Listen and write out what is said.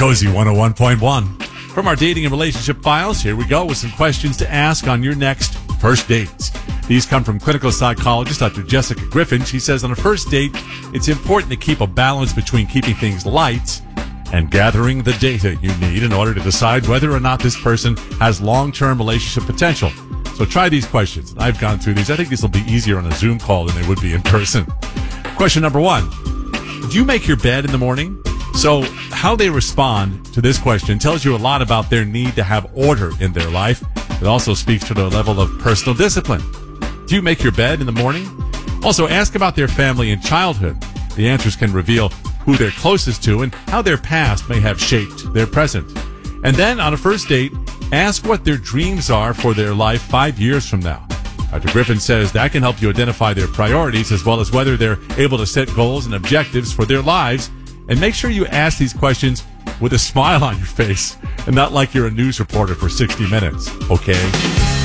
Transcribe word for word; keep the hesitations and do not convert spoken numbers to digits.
Cozy one oh one point one. From our dating and relationship files, here we go with some questions to ask on your next first dates. These come from clinical psychologist Doctor Jessica Griffin. She says on a first date, it's important to keep a balance between keeping things light and gathering the data you need in order to decide whether or not this person has long-term relationship potential. So try these questions. I've gone through these. I think these will be easier on a Zoom call than they would be in person. Question number one. Do you make your bed in the morning? So how they respond to this question tells you a lot about their need to have order in their life. It also speaks to their level of personal discipline. Do you make your bed in the morning? Also, ask about their family and childhood. The answers can reveal who they're closest to and how their past may have shaped their present. And then, on a first date, ask what their dreams are for their life five years from now. Doctor Griffin says that can help you identify their priorities as well as whether they're able to set goals and objectives for their lives. And make sure you ask these questions with a smile on your face and not like you're a news reporter for sixty minutes, okay?